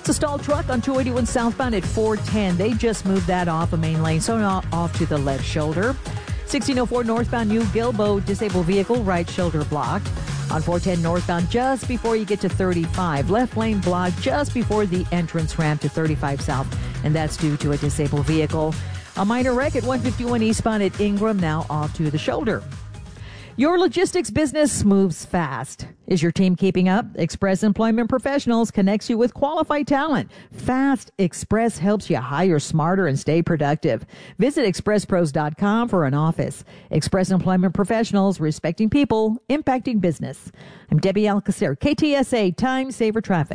It's a stalled truck on 281 southbound at 410. They just moved that off a main lane, so now off to the left shoulder. 1604 northbound New Gilbo, disabled vehicle, right shoulder blocked. On 410 northbound, just before you get to 35. Left lane blocked just before the entrance ramp to 35 south, and that's due to a disabled vehicle. A minor wreck at 151 eastbound at Ingram, now off to the shoulder. Your logistics business moves fast. Is your team keeping up? Express Employment Professionals connects you with qualified talent. Fast Express helps you hire smarter and stay productive. Visit expresspros.com for an office. Express Employment Professionals, respecting people, impacting business. I'm Debbie Alcacer, KTSA Time Saver Traffic.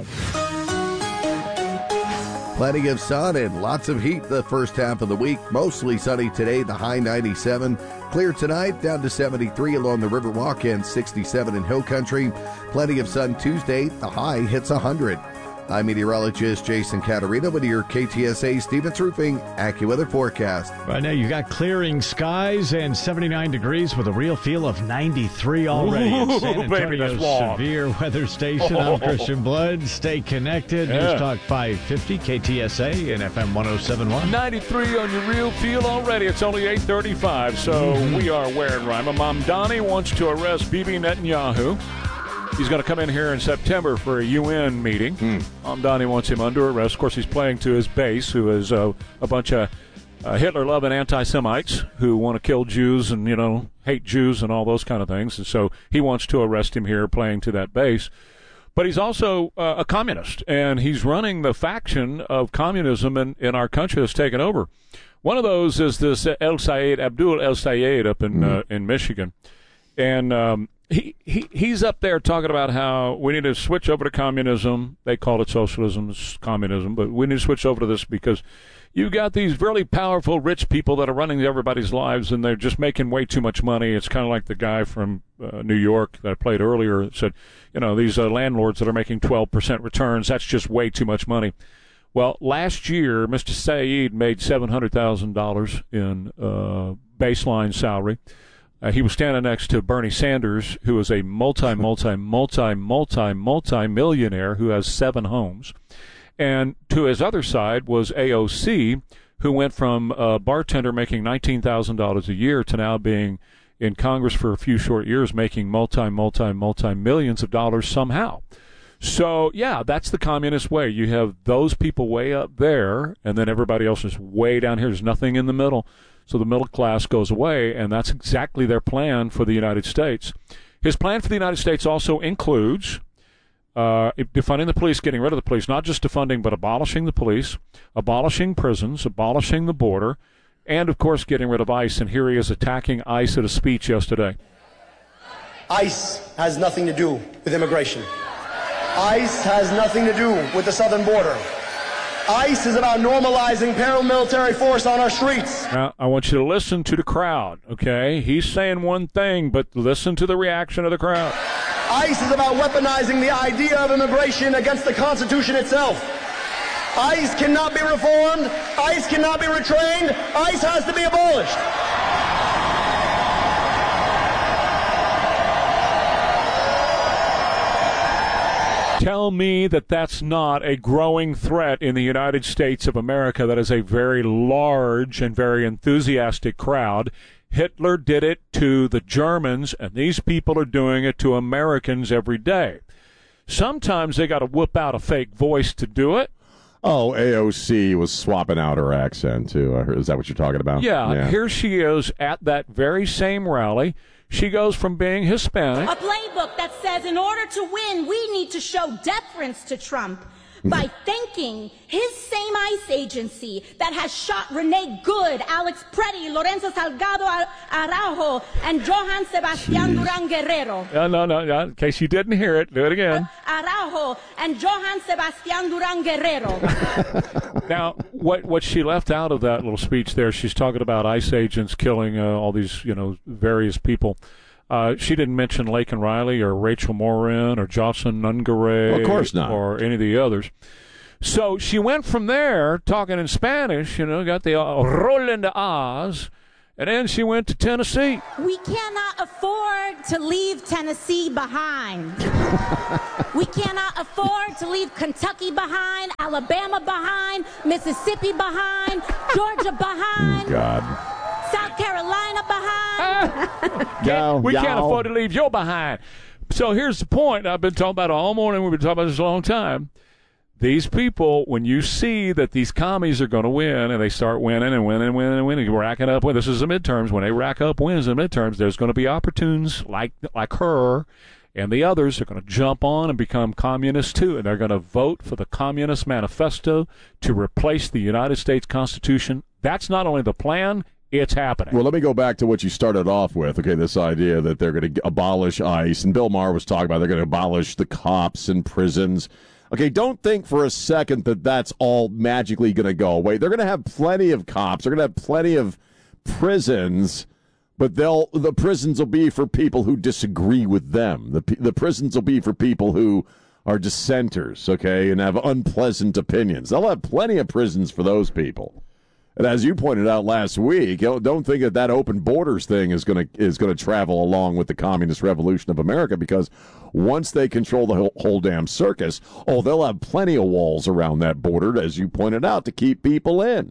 Plenty of sun and lots of heat the first half of the week. Mostly sunny today, the high 97. Clear tonight, down to 73 along the Riverwalk and 67 in Hill Country. Plenty of sun Tuesday, the high hits 100. I'm meteorologist Jason Caterina with your KTSA Stevens Roofing AccuWeather forecast. Right now you've got clearing skies and 79 degrees with a real feel of 93 already. Ooh, in San Antonio's severe weather station. I'm Christian Blood. Stay connected. News Talk 550 KTSA and FM 107.1. 93 on your real feel already. It's only 8:35, so we are wearing rhyme. Mamdani wants to arrest Bibi Netanyahu. He's going to come in here in September for a UN meeting. Mamdani wants him under arrest. Of course, he's playing to his base, who is a bunch of Hitler-loving anti-Semites who want to kill Jews and, hate Jews and all those kind of things. And so he wants to arrest him here playing to that base. But he's also a communist, and he's running the faction of communism in our country that's taken over. One of those is this Abdul El Sayed up in Michigan. And he's up there talking about how we need to switch over to communism. They call it socialism, it's communism, but we need to switch over to this because you've got these really powerful, rich people that are running everybody's lives, and they're just making way too much money. It's kind of like the guy from New York that I played earlier that said, these landlords that are making 12% returns, that's just way too much money. Well, last year, Mr. Saeed made $700,000 in baseline salary. He was standing next to Bernie Sanders, who is a multi-millionaire who has 7 homes. And to his other side was AOC, who went from a bartender making $19,000 a year to now being in Congress for a few short years making multi-millions of dollars somehow. So, yeah, that's the communist way. You have those people way up there, and then everybody else is way down here. There's nothing in the middle. So the middle class goes away, and that's exactly their plan for the United States. His plan for the United States also includes defunding the police, getting rid of the police, not just defunding, but abolishing the police, abolishing prisons, abolishing the border, and, of course, getting rid of ICE. And here he is attacking ICE at a speech yesterday. ICE has nothing to do with immigration. ICE has nothing to do with the southern border. ICE is about normalizing paramilitary force on our streets. Now, I want you to listen to the crowd, okay? He's saying one thing, but listen to the reaction of the crowd. ICE is about weaponizing the idea of immigration against the Constitution itself. ICE cannot be reformed. ICE cannot be retrained. ICE has to be abolished. Tell me that that's not a growing threat in the United States of America. That is a very large and very enthusiastic crowd. Hitler did it to the Germans, and these people are doing it to Americans every day. Sometimes they got to whip out a fake voice to do it. Oh, AOC was swapping out her accent, too. Is that what you're talking about? Yeah, here she is at that very same rally. She goes from being Hispanic. A playbook that says in order to win, we need to show deference to Trump by thanking his same ICE agency that has shot Renee Good, Alex Preddy, Lorenzo Salgado Araujo, and Johan Sebastian Duran Guerrero. No. In case you didn't hear it, do it again. Araujo and Johan Sebastian Duran Guerrero. Now, what she left out of that little speech there, she's talking about ICE agents killing all these, various people. She didn't mention Laken Riley or Rachel Morin or Jocelyn Nungaray. Well, of course not. Or any of the others. So she went from there talking in Spanish, got the roll into Oz, And then she went to Tennessee. We cannot afford to leave Tennessee behind. We cannot afford to leave Kentucky behind, Alabama behind, Mississippi behind, Georgia behind. God. South Carolina behind. We can't afford to leave you behind. So here's the point. I've been talking about it all morning. We've been talking about this a long time. These people, when you see that these commies are going to win, and they start winning and winning and winning and winning, racking up wins. This is the midterms. When they rack up wins in the midterms, there's going to be opportunes like her and the others are going to jump on and become communists too, and they're going to vote for the Communist Manifesto to replace the United States Constitution. That's not only the plan, it's happening. Well, let me go back to what you started off with, okay, this idea that they're going to abolish ICE, and Bill Maher was talking about they're going to abolish the cops and prisons. Okay, don't think for a second that that's all magically going to go away. They're going to have plenty of cops. They're going to have plenty of prisons, but the prisons will be for people who disagree with them. The prisons will be for people who are dissenters, okay, and have unpleasant opinions. They'll have plenty of prisons for those people. And as you pointed out last week, don't think that open borders thing is going to travel along with the Communist Revolution of America, because once they control the whole damn circus, they'll have plenty of walls around that border, as you pointed out, to keep people in.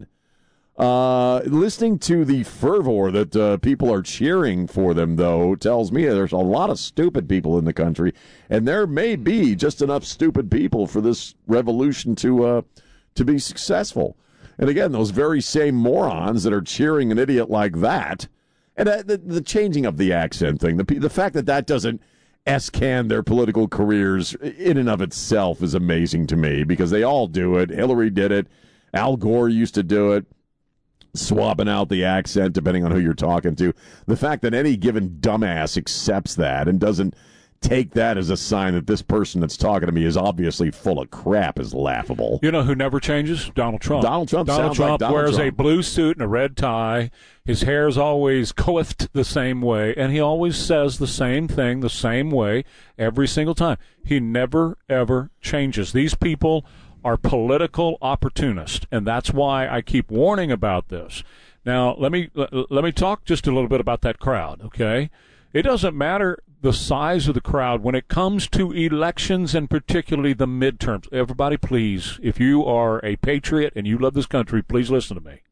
Listening to the fervor that people are cheering for them, though, tells me there's a lot of stupid people in the country, and there may be just enough stupid people for this revolution to be successful. And again, those very same morons that are cheering an idiot like that, and the changing of the accent thing, the fact that doesn't S-can their political careers in and of itself is amazing to me, because they all do it. Hillary did it. Al Gore used to do it, swapping out the accent depending on who you're talking to. The fact that any given dumbass accepts that and doesn't take that as a sign that this person that's talking to me is obviously full of crap is laughable. You know who never changes? Donald Trump. Donald Trump wears a blue suit and a red tie. His hair's always coiffed the same way, and he always says the same thing the same way every single time. He never, ever changes. These people are political opportunists, and that's why I keep warning about this. Now, let me talk just a little bit about that crowd, okay? It doesn't matter the size of the crowd when it comes to elections, and particularly the midterms. Everybody, please, if you are a patriot and you love this country, please listen to me.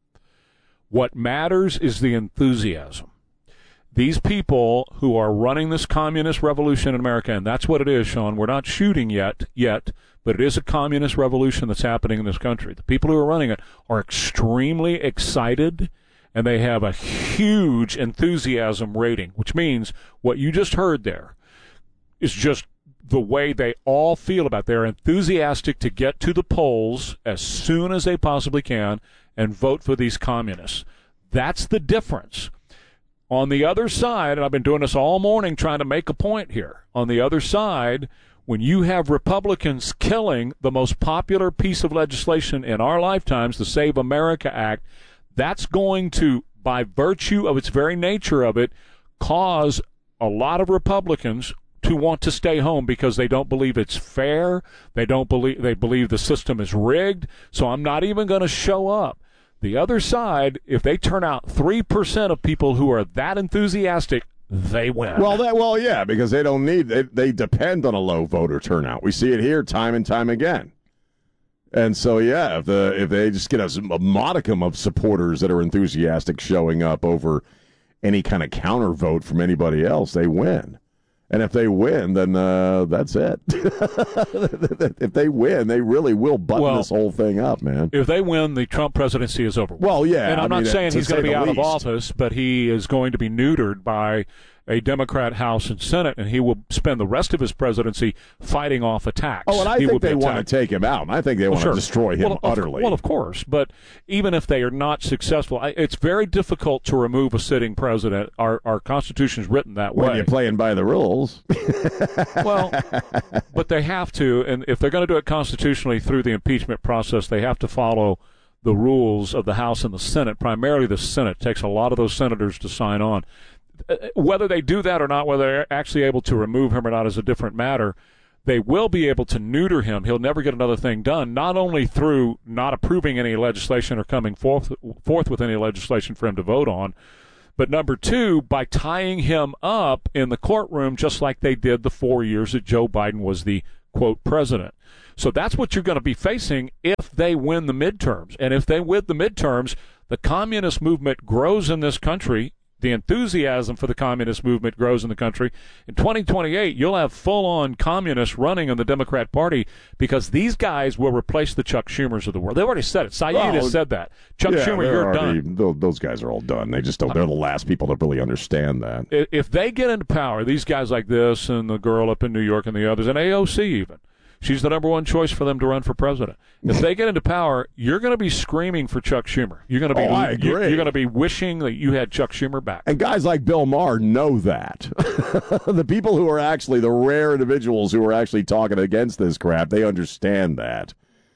What matters is the enthusiasm. These people who are running this communist revolution in America, and that's what it is, Sean. We're not shooting yet, but it is a communist revolution that's happening in this country. The people who are running it are extremely excited, and they have a huge enthusiasm rating, which means what you just heard there is just the way they all feel about it. They're enthusiastic to get to the polls as soon as they possibly can and vote for these communists. That's the difference. On the other side, and I've been doing this all morning trying to make a point here, on the other side, when you have Republicans killing the most popular piece of legislation in our lifetimes, the Save America Act, that's going to, by virtue of its very nature of it, cause a lot of Republicans to want to stay home because they don't believe it's fair. They believe the system is rigged. So I'm not even going to show up. The other side, if they turn out 3% of people who are that enthusiastic, they win. Well, yeah, because they don't need. They depend on a low voter turnout. We see it here time and time again. And so, yeah, if they just get a modicum of supporters that are enthusiastic showing up over any kind of counter vote from anybody else, they win. And if they win, then that's it. If they win, they really will button this whole thing up, man. If they win, the Trump presidency is over. Well, yeah. And I'm not saying he's going to be out of office, but he is going to be neutered by a Democrat House and Senate, and he will spend the rest of his presidency fighting off attacks. Oh, and I think they want to take him out. I think they want to destroy him utterly. Well, of course. But even if they are not successful, it's very difficult to remove a sitting president. Our Constitution is written that way. When you're playing by the rules. Well, but they have to, and if they're going to do it constitutionally through the impeachment process, they have to follow the rules of the House and the Senate, primarily the Senate. It takes a lot of those senators to sign on. Whether they do that or not, whether they're actually able to remove him or not is a different matter. They will be able to neuter him. He'll never get another thing done, not only through not approving any legislation or coming forth with any legislation for him to vote on, But number two, by tying him up in the courtroom just like they did the 4 years that Joe Biden was the, quote, president. So that's what you're going to be facing if they win the midterms. And if they win the midterms, the communist movement grows in this country. The enthusiasm for the communist movement grows in the country. In 2028, you'll have full-on communists running in the Democrat Party because these guys will replace the Chuck Schumers of the world. They've already said it. Saeed has said that. Chuck Schumer, you're done. Those guys are all done. They just don't. They're the last people to really understand that. If they get into power, these guys like this and the girl up in New York and the others, and AOC even, she's the number one choice for them to run for president. If they get into power, you're going to be screaming for Chuck Schumer. You're going to be. I agree. You're going to be wishing that you had Chuck Schumer back. And guys like Bill Maher know that. The people who are actually the rare individuals who are actually talking against this crap, they understand that.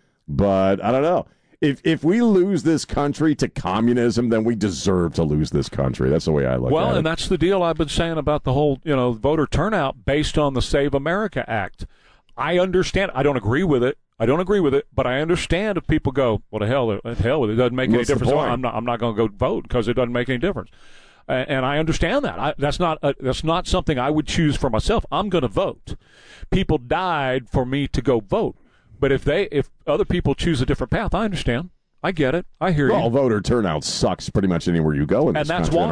But I don't know. If we lose this country to communism, then we deserve to lose this country. That's the way I look at it. Well, and that's the deal I've been saying about the whole, voter turnout based on the Save America Act. I understand. I don't agree with it. But I understand if people go, well, to hell with it. It doesn't make any difference. I'm not going to go vote because it doesn't make any difference. And I understand that. That's not something I would choose for myself. I'm going to vote. People died for me to go vote. But if other people choose a different path, I understand. I get it. I hear you. Well, voter turnout sucks pretty much anywhere you go in this country on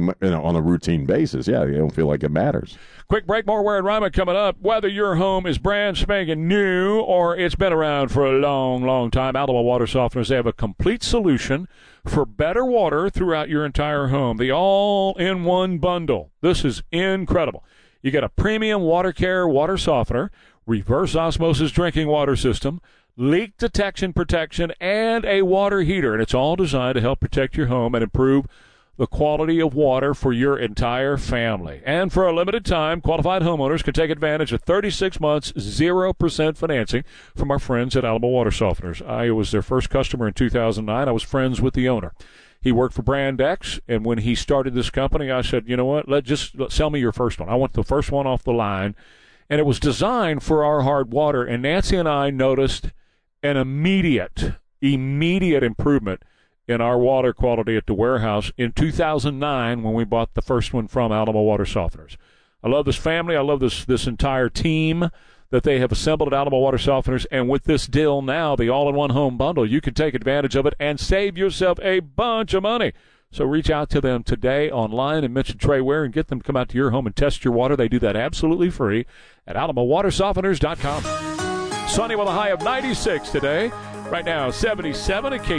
a routine basis. Yeah, you don't feel like it matters. Quick break, more Ware and Ryman coming up. Whether your home is brand spanking new or it's been around for a long, long time, Alamo Water Softeners, they have a complete solution for better water throughout your entire home. The all-in-one bundle. This is incredible. You get a premium water care water softener, reverse osmosis drinking water system, leak detection protection, and a water heater. And it's all designed to help protect your home and improve the quality of water for your entire family. And for a limited time, qualified homeowners can take advantage of 36 months, 0% financing from our friends at Alamo Water Softeners. I was their first customer in 2009. I was friends with the owner. He worked for Brand X, and when he started this company, I said, you know what, let sell me your first one. I want the first one off the line. And it was designed for our hard water, and Nancy and I noticed an immediate improvement in our water quality at the warehouse in 2009 when we bought the first one from Alamo Water Softeners. I love this family. I love this entire team that they have assembled at Alamo Water Softeners. And with this deal now, the all-in-one home bundle, you can take advantage of it and save yourself a bunch of money. So reach out to them today online and mention Trey Ware and get them to come out to your home and test your water. They do that absolutely free at AlamoWaterSofteners.com. Sunny with a high of 96 today. Right now, 77 at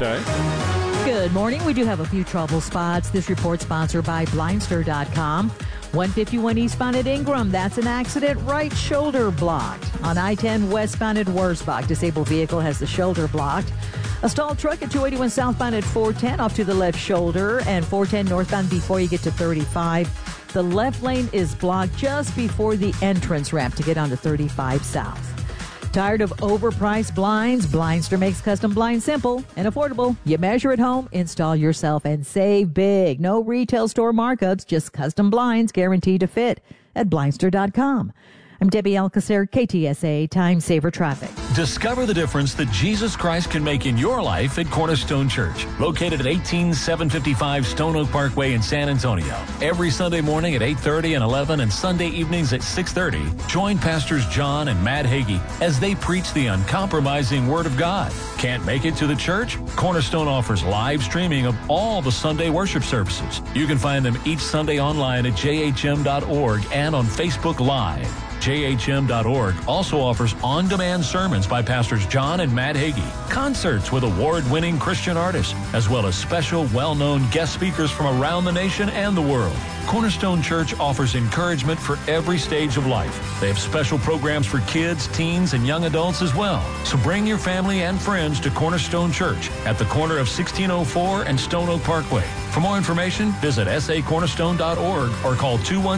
KTSA. Good morning. We do have a few trouble spots. This report sponsored by Blindster.com. 151 eastbound at Ingram. That's an accident. Right shoulder blocked. On I-10 westbound at Wurzbach. Disabled vehicle has the shoulder blocked. A stalled truck at 281 southbound at 410 off to the left shoulder. And 410 northbound before you get to 35. The left lane is blocked just before the entrance ramp to get onto 35 south. Tired of overpriced blinds? Blindster makes custom blinds simple and affordable. You measure at home, install yourself, and save big. No retail store markups, just custom blinds guaranteed to fit at Blindster.com. I'm Debbie Alcacer, KTSA Time Saver Traffic. Discover the difference that Jesus Christ can make in your life at Cornerstone Church, located at 18755 Stone Oak Parkway in San Antonio. Every Sunday morning at 8:30 and 11 and Sunday evenings at 6:30, join Pastors John and Matt Hagee as they preach the uncompromising Word of God. Can't make it to the church? Cornerstone offers live streaming of all the Sunday worship services. You can find them each Sunday online at jhm.org and on Facebook Live. JHM.org also offers on-demand sermons by Pastors John and Matt Hagee, concerts with award-winning Christian artists, as well as special well-known guest speakers from around the nation and the world. Cornerstone Church offers encouragement for every stage of life. They have special programs for kids, teens, and young adults as well. So bring your family and friends to Cornerstone Church at the corner of 1604 and Stone Oak Parkway. For more information, visit sacornerstone.org or call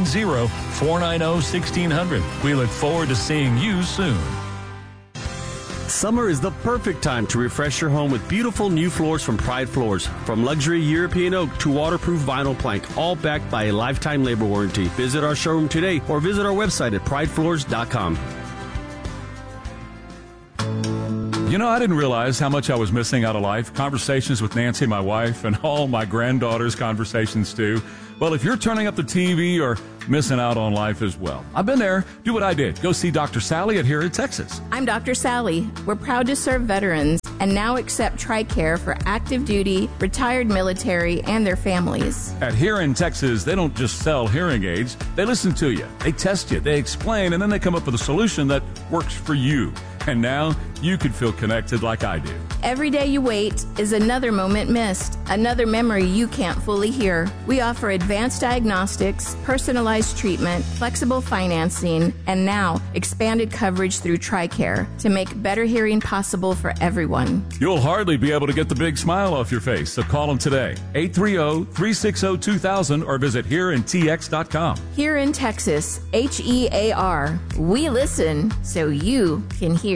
210-490-1600. We look forward to seeing you soon. Summer is the perfect time to refresh your home with beautiful new floors from Pride Floors. From luxury European oak to waterproof vinyl plank, all backed by a lifetime labor warranty. Visit our showroom today or visit our website at pridefloors.com. You know, I didn't realize how much I was missing out of life. Conversations with Nancy, my wife, and all my granddaughters' conversations, too. Well, if you're turning up the TV or missing out on life as well, I've been there. Do what I did. Go see Dr. Sally at Here in Texas. I'm Dr. Sally. We're proud to serve veterans and now accept TRICARE for active duty, retired military, and their families. At Here in Texas, they don't just sell hearing aids. They listen to you. They test you. They explain, and then they come up with a solution that works for you. And now you can feel connected like I do. Every day you wait is another moment missed, another memory you can't fully hear. We offer advanced diagnostics, personalized treatment, flexible financing, and now expanded coverage through TRICARE to make better hearing possible for everyone. You'll hardly be able to get the big smile off your face, so call them today. 830-360-2000 or visit HereInTX.com. Here in Texas, HEAR. We listen so you can hear.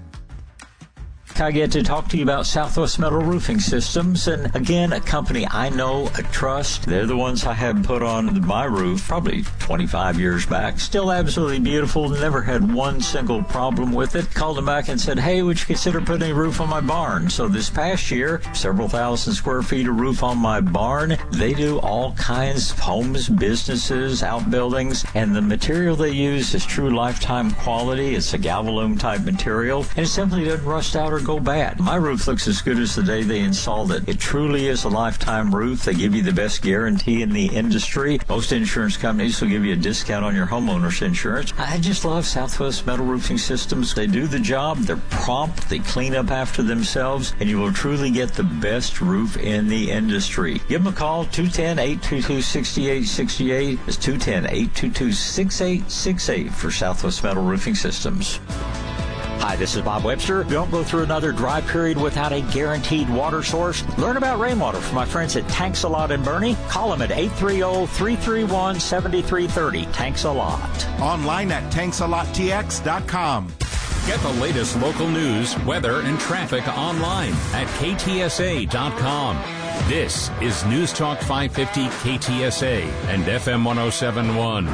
I get to talk to you about Southwest Metal Roofing Systems, and again, a company I know, I trust. They're the ones I had put on my roof probably 25 years back. Still absolutely beautiful, never had one single problem with it. Called them back and said, hey, would you consider putting a roof on my barn? So this past year, several thousand square feet of roof on my barn. They do all kinds of homes, businesses, outbuildings, and the material they use is true lifetime quality. It's a Galvalume type material, and it simply doesn't rust out or go bad. My roof looks as good as the day they installed it. It truly is a lifetime roof. They give you the best guarantee in the industry. Most insurance companies will give you a discount on your homeowner's insurance. I just love Southwest Metal Roofing Systems. They do the job. They're prompt. They clean up after themselves, and you will truly get the best roof in the industry. Give them a call, 210-822-6868. It's 210-822-6868 for Southwest Metal Roofing Systems. Hi, this is Bob Webster. Don't go through another dry period without a guaranteed water source. Learn about rainwater from my friends at Tanks A Lot in Bernie. Call them at 830-331-7330. Tanks A Lot. Online at TanksALotTX.com. Get the latest local news, weather, and traffic online at KTSA.com. This is News Talk 550 KTSA and FM 107.1.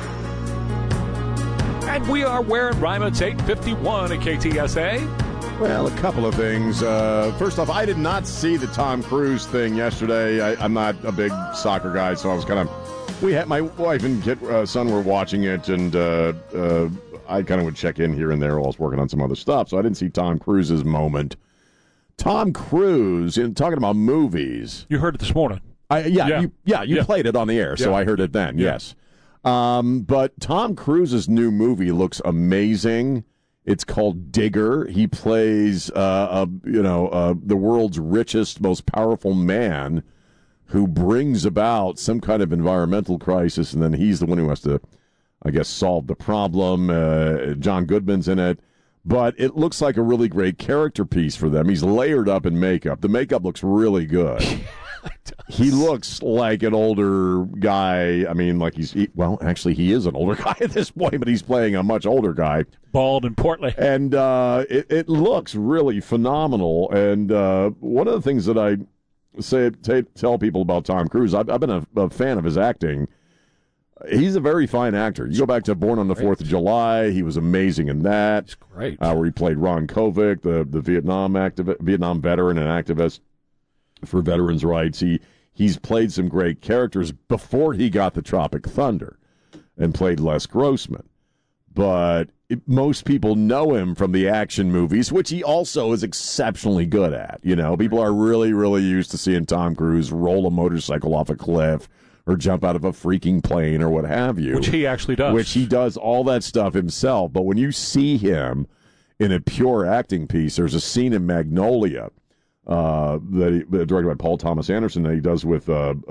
And we are where in Rima. It's 8:51 at KTSA. Well, a couple of things. First off, I did not see the Tom Cruise thing yesterday. I'm not a big soccer guy, so I was kind of... my wife and son were watching it, and I kind of would check in here and there while I was working on some other stuff, so I didn't see Tom Cruise's moment. Tom Cruise, talking about movies... You heard it this morning. You played it on the air, so I heard it then, yes. But Tom Cruise's new movie looks amazing. It's called Digger. He plays, the world's richest, most powerful man who brings about some kind of environmental crisis, and then he's the one who has to, I guess, solve the problem. John Goodman's in it. But it looks like a really great character piece for them. He's layered up in makeup. The makeup looks really good. He looks like an older guy. I mean, like actually, he is an older guy at this point, but he's playing a much older guy. Bald and portly. And it looks really phenomenal. And one of the things that I tell people about Tom Cruise, I've been a fan of his acting. He's a very fine actor. You go back to Born on the 4th of July. He was amazing in that. That's great. Where he played Ron Kovic, the Vietnam veteran and activist for veterans' rights. He's played some great characters before he got the Tropic Thunder and played Les Grossman. But most people know him from the action movies, which he also is exceptionally good at. You know, people are really, really used to seeing Tom Cruise roll a motorcycle off a cliff or jump out of a freaking plane or what have you. Which he actually does. Which he does all that stuff himself. But when you see him in a pure acting piece, there's a scene in Magnolia directed by Paul Thomas Anderson that he does with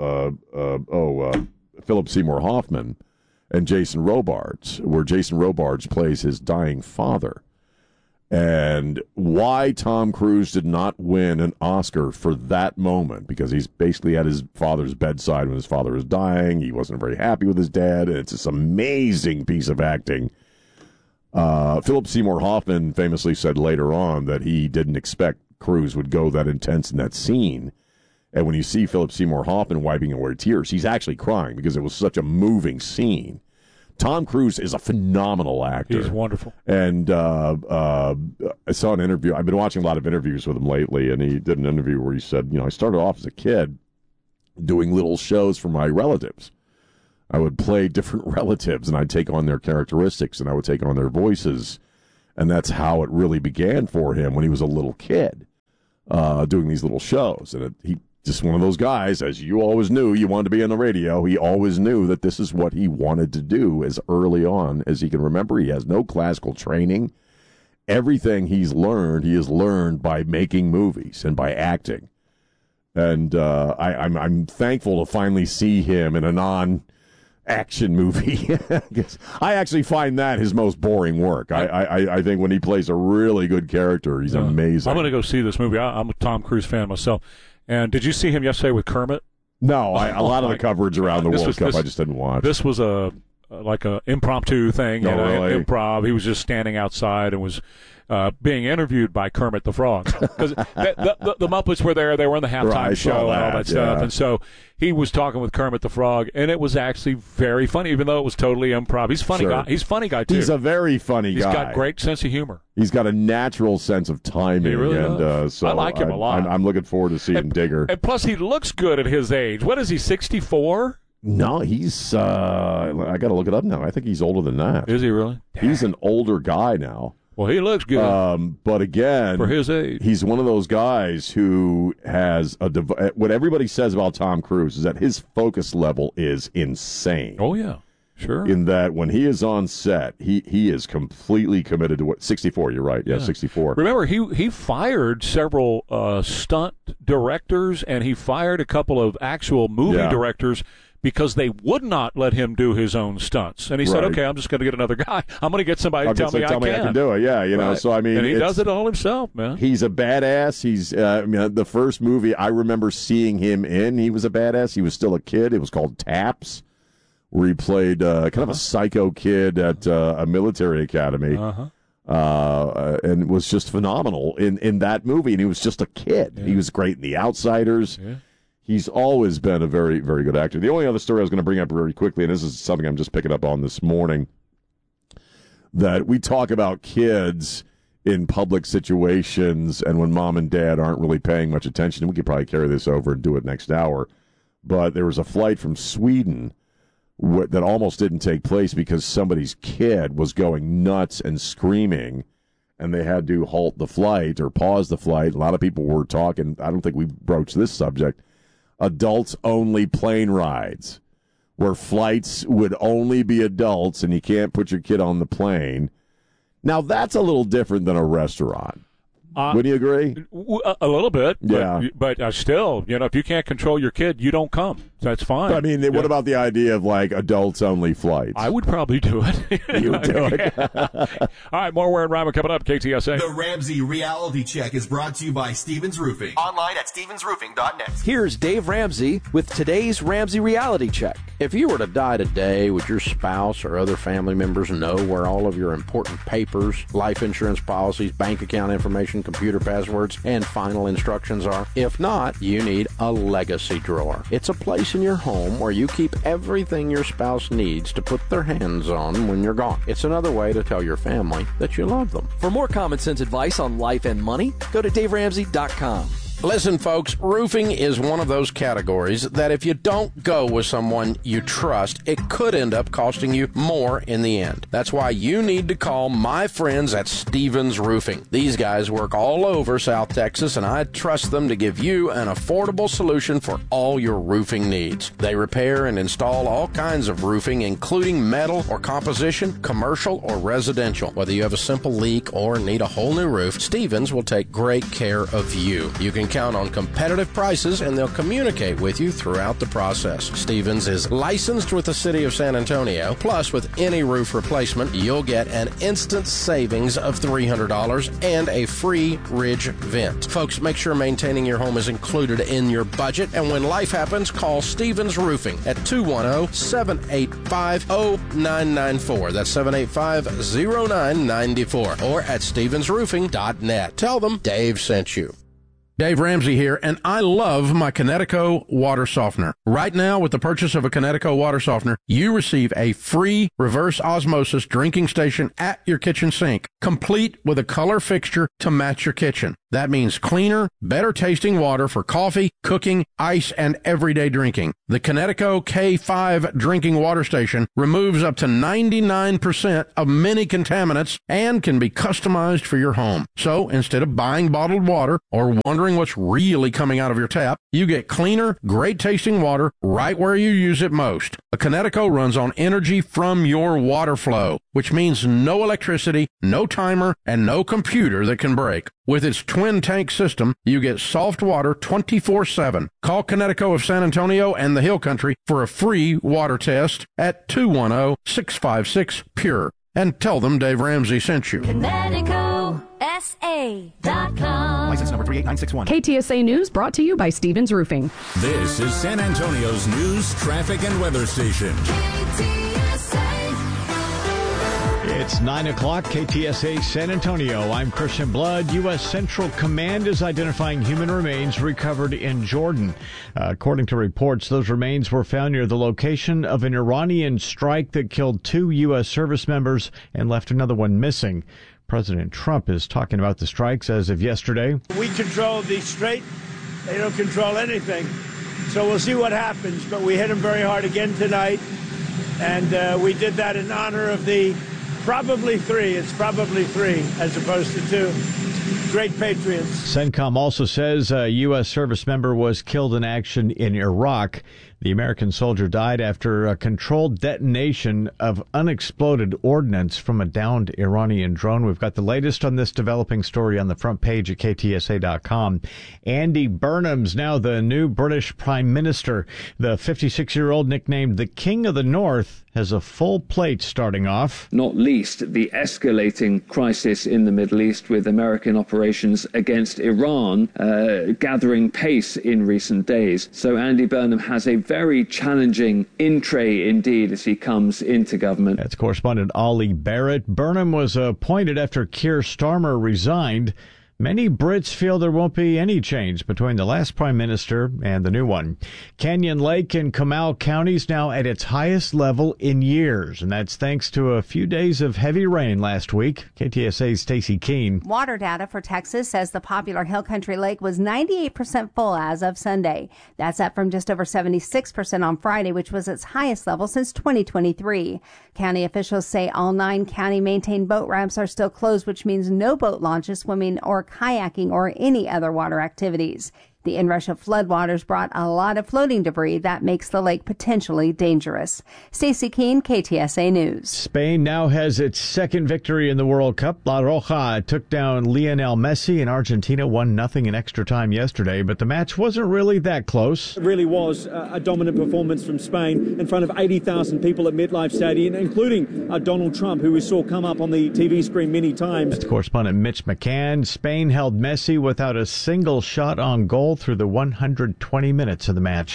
Philip Seymour Hoffman and Jason Robards, where Jason Robards plays his dying father. And why Tom Cruise did not win an Oscar for that moment, because he's basically at his father's bedside when his father was dying. He wasn't very happy with his dad, and it's this amazing piece of acting. Philip Seymour Hoffman famously said later on that he didn't expect Cruise would go that intense in that scene. And when you see Philip Seymour Hoffman wiping away tears, he's actually crying because it was such a moving scene. Tom Cruise is a phenomenal actor. He's wonderful. And I saw an interview. I've been watching a lot of interviews with him lately, and he did an interview where he said, I started off as a kid doing little shows for my relatives. I would play different relatives, and I'd take on their characteristics, and I would take on their voices. And that's how it really began for him when he was a little kid, doing these little shows. And he just one of those guys, as you always knew you wanted to be on the radio. He always knew that this is what he wanted to do as early on as he can remember. He has no classical training. Everything he has learned by making movies and by acting. And I'm thankful to finally see him in a non-action movie. I actually find that his most boring work. I think when he plays a really good character, he's amazing. I'm going to go see this movie. I'm a Tom Cruise fan myself. And did you see him yesterday with Kermit? No, a lot of the coverage around the World Cup I just didn't watch. This was like a impromptu thing. Really? Improv. He was just standing outside and was being interviewed by Kermit the Frog. Because the Muppets were there. They were in the halftime show and all that stuff. And so he was talking with Kermit the Frog, and it was actually very funny, even though it was totally improv. He's a funny guy. He's a funny guy, too. He's a very funny guy. He's got great sense of humor. He's got a natural sense of timing. He really does. So I like him a lot. I'm looking forward to seeing Digger. And plus, he looks good at his age. What is he, 64? No, he's, I got to look it up now. I think he's older than that. Is he really? He's an older guy now. Well, he looks good. But again, for his age, he's one of those guys who has what everybody says about Tom Cruise is that his focus level is insane. Oh, yeah. Sure. In that when he is on set, he is completely committed to what 64. You're right. Yeah, 64. Remember, he fired several stunt directors, and he fired a couple of actual movie directors because they would not let him do his own stunts. And he said, okay, I'm just going to get another guy. I'm going to get somebody to tell me I can do it. Yeah, know. So I mean, and he does it all himself, man. He's a badass. He's the first movie I remember seeing him in, he was a badass. He was still a kid. It was called Taps, where he played kind of a psycho kid at a military academy. And was just phenomenal in that movie. And he was just a kid. Yeah. He was great in The Outsiders. Yeah. He's always been a very, very good actor. The only other story I was going to bring up very quickly, and this is something I'm just picking up on this morning, that we talk about kids in public situations and when mom and dad aren't really paying much attention. And we could probably carry this over and do it next hour. But there was a flight from Sweden that almost didn't take place because somebody's kid was going nuts and screaming, and they had to halt the flight or pause the flight. A lot of people were talking. I don't think we broached this subject. Adults-only plane rides, where flights would only be adults and you can't put your kid on the plane. Now, that's a little different than a restaurant. Would you agree? A little bit. Yeah. But still, if you can't control your kid, you don't come. That's fine. But, I mean, what about the idea of, like, adults-only flights? I would probably do it. You would do it. All right, more Ware and Rhymer coming up, KTSA. The Ramsey Reality Check is brought to you by Stevens Roofing. Online at stevensroofing.net. Here's Dave Ramsey with today's Ramsey Reality Check. If you were to die today, would your spouse or other family members know where all of your important papers, life insurance policies, bank account information, computer passwords, and final instructions are? If not, you need a legacy drawer. It's a place in your home where you keep everything your spouse needs to put their hands on when you're gone. It's another way to tell your family that you love them. For more common sense advice on life and money, go to DaveRamsey.com. Listen, folks, roofing is one of those categories that if you don't go with someone you trust, it could end up costing you more in the end. That's why you need to call my friends at Stevens Roofing. These guys work all over South Texas, and I trust them to give you an affordable solution for all your roofing needs. They repair and install all kinds of roofing, including metal or composition, commercial or residential. Whether you have a simple leak or need a whole new roof, Stevens will take great care of you. You can count on competitive prices, and they'll communicate with you throughout the process. Stevens is licensed with the City of San Antonio. Plus, with any roof replacement, you'll get an instant savings of $300 and a free ridge vent. Folks, make sure maintaining your home is included in your budget, and when life happens, call Stevens Roofing at 210-785-0994. That's 785-0994, or at stevensroofing.net. Tell them Dave sent you. Dave Ramsey here, and I love my Kinetico water softener. Right now, with the purchase of a Kinetico water softener, you receive a free reverse osmosis drinking station at your kitchen sink, complete with a color fixture to match your kitchen. That means cleaner, better tasting water for coffee, cooking, ice, and everyday drinking. The Kinetico K5 drinking water station removes up to 99% of many contaminants and can be customized for your home. So instead of buying bottled water or wondering what's really coming out of your tap, you get cleaner, great tasting water right where you use it most. A Kinetico runs on energy from your water flow, which means no electricity, no timer, and no computer that can break. With its twin tank system, you get soft water 24/7. Call Kinetico of San Antonio and the Hill Country for a free water test at 210-656-PURE. And tell them Dave Ramsey sent you. KineticoSA.com. License number 38961. KTSA News brought to you by Stevens Roofing. This is San Antonio's news, traffic, and weather station. It's 9 o'clock, KTSA San Antonio. I'm Christian Blood. U.S. Central Command is identifying human remains recovered in Jordan. According to reports, those remains were found near the location of an Iranian strike that killed 2 U.S. service members and left another one missing. President Trump is talking about the strikes as of yesterday. We control the strait. They don't control anything. So we'll see what happens. But we hit them very hard again tonight. And we did that in honor of the probably 3. It's probably 3 as opposed to 2. Great patriots. CENTCOM also says a U.S. service member was killed in action in Iraq. The American soldier died after a controlled detonation of unexploded ordnance from a downed Iranian drone. We've got the latest on this developing story on the front page at KTSA.com. Andy Burnham's now the new British Prime Minister. The 56-year-old, nicknamed the King of the North, has a full plate starting off. Not least the escalating crisis in the Middle East with American operations against Iran gathering pace in recent days. So Andy Burnham has a very challenging in-tray indeed as he comes into government. That's correspondent Ollie Barrett. Burnham was appointed after Keir Starmer resigned. Many Brits feel there won't be any change between the last prime minister and the new one. Canyon Lake in Comal County is now at its highest level in years, and that's thanks to a few days of heavy rain last week. KTSA's Stacey Keene. Water data for Texas says the popular Hill Country Lake was 98% full as of Sunday. That's up from just over 76% on Friday, which was its highest level since 2023. County officials say all 9 county-maintained boat ramps are still closed, which means no boat launches, swimming, or kayaking or any other water activities. The inrush of floodwaters brought a lot of floating debris that makes the lake potentially dangerous. Stacey Keene, KTSA News. Spain now has its second victory in the World Cup. La Roja took down Lionel Messi, and Argentina won 0 in extra time yesterday, but the match wasn't really that close. It really was a dominant performance from Spain in front of 80,000 people at MetLife Stadium, including Donald Trump, who we saw come up on the TV screen many times. That's correspondent Mitch McCann. Spain held Messi without a single shot on goal through the 120 minutes of the match.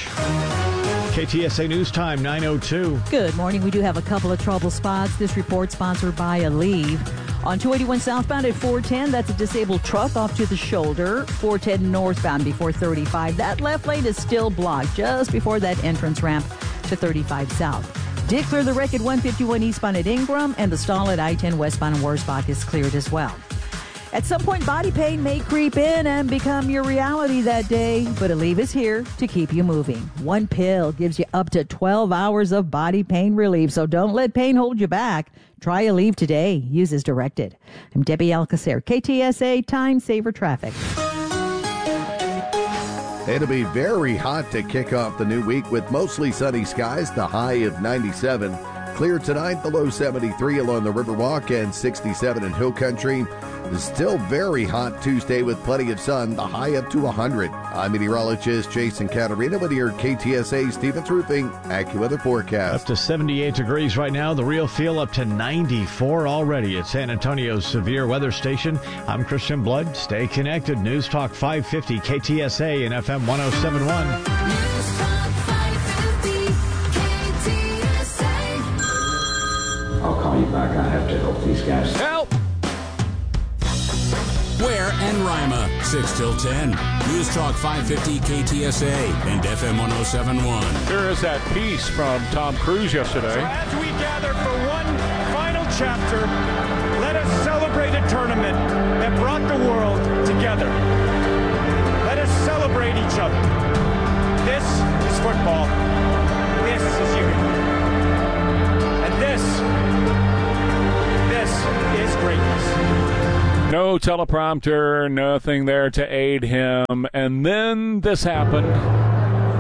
KTSA News Time, 9:02. Good morning. We do have a couple of trouble spots. This report sponsored by Aleve. On 281 southbound at 410, that's a disabled truck off to the shoulder. 410 northbound before 35. That left lane is still blocked just before that entrance ramp to 35 south. Did clear the wreck at 151 eastbound at Ingram, and the stall at I-10 westbound in Wurzbach is cleared as well. At some point, body pain may creep in and become your reality that day, but Aleve is here to keep you moving. One pill gives you up to 12 hours of body pain relief, so don't let pain hold you back. Try Aleve today. Use as directed. I'm Debbie Alcacer, KTSA Time Saver Traffic. It'll be very hot to kick off the new week with mostly sunny skies, the high of 97. Clear tonight, the low 73 along the Riverwalk and 67 in Hill Country. It's still very hot Tuesday with plenty of sun, the high up to 100. I'm meteorologist Jason Caterina with your KTSA Stevens Roofing AccuWeather forecast. Up to 78 degrees right now. The real feel up to 94 already at San Antonio's severe weather station. I'm Christian Blood. Stay connected. News Talk 550 KTSA and FM 107.1. News Talk 550 KTSA. I'll call you back. I have to help these guys. Help! Ware and Rima, 6 till 10. News Talk 550 KTSA and FM 1071. Here is that piece from Tom Cruise yesterday. So as we gather for one final chapter, let us celebrate a tournament that brought the world together. Let us celebrate each other. This is football. This is unity. And this is greatness. No teleprompter, nothing there to aid him. And then this happened.